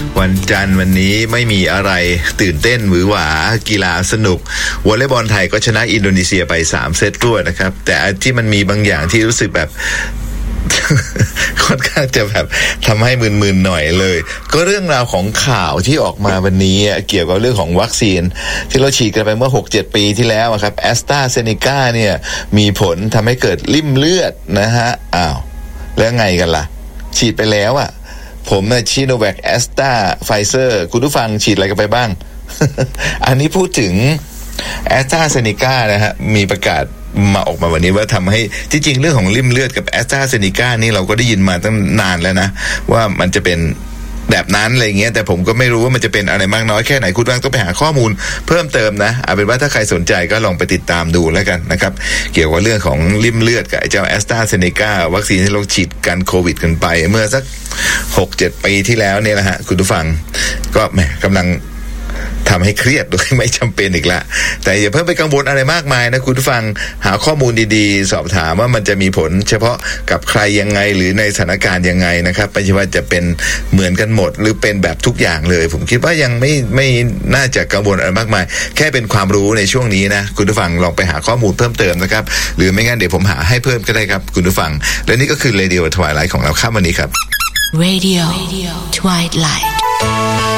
วันจันทร์วันนี้ไม่มีอะไรตื่นเต้นหวือหวากีฬาสนุกวอลเลย์บอลไทยก็ชนะอินโดนีเซียไป3 เซตรวดนะครับแต่ที่มันมีบางอย่างที่รู้สึกแบบ ค่อนข้างจะแบบทำให้มึนๆหน่อยเลยก็เรื่องราวของข่าวที่ออกมาวันนี้เกี่ยวกับเรื่องของวัคซีนที่เราฉีดกันไปเมื่อ 6-7 ปีที่แล้วครับแอสตราเซเนกาเนี่ยมีผลทำให้เกิดริ่มเลือดนะฮะอ้าวแล้วไงกันล่ะฉีดไปแล้วอ่ะผมชิโนแวคแอสตราไฟเซอร์คุณผู้ฟังฉีดอะไรกันไปบ้าง อันนี้พูดถึงแอสตราเซเนกานะฮะมีประกาศมาออกมาวันนี้ว่าทำให้ที่จริงเรื่องของริ่มเลือดกับแอสตราเซเนกานี่เราก็ได้ยินมาตั้งนานแล้วนะว่ามันจะเป็นแบบนั้นอะไรเงี้ยแต่ผมก็ไม่รู้ว่ามันจะเป็นอะไรมากน้อยแค่ไหนคุณต้องไปหาข้อมูลเพิ่มเติมนะเอาเป็นว่าถ้าใครสนใจก็ลองไปติดตามดูแล้วกันนะครับเกี่ยวกับเรื่องของริ่มเลือดกับเจ้าแอสตราเซเนกาวัคซีนที่เราฉีดกันโควิดกันไปเมื่อสัก 6-7 ปีที่แล้วเนี่ยนะฮะคุณผู้ฟังก็แหมกำลังทำให้เครียดโดยไม่จำเป็นอีกละแต่อย่าเพิ่งไปกังวลอะไรมากมายนะคุณผู้ฟังหาข้อมูลดีๆสอบถามว่ามันจะมีผลเฉพาะกับใครยังไงหรือในสถานการณ์ยังไงนะครับไม่ใช่ว่าจะเป็นเหมือนกันหมดหรือเป็นแบบทุกอย่างเลยผมคิดว่ายังไม่น่าจะกังวลอะไรมากมายแค่เป็นความรู้ในช่วงนี้นะคุณผู้ฟังลองไปหาข้อมูลเพิ่มเติมนะครับหรือไม่งั้นเดี๋ยวผมหาให้เพิ่มก็ได้ครับคุณผู้ฟังและนี่ก็คือ Radio Twilight ของเราค่ำวันนี้ครับ Radio Twilight